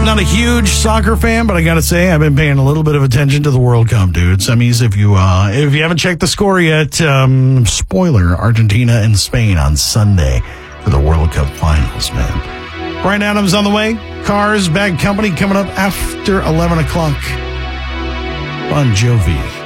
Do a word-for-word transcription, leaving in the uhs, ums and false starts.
Not a huge soccer fan, but I got to say, I've been paying a little bit of attention to the World Cup, dude. Semis, if you uh, if you haven't checked the score yet, um, spoiler, Argentina and Spain on Sunday for the World Cup finals, man. Brian Adams on the way. Cars, Bad Company coming up after eleven o'clock. Bon Jovi.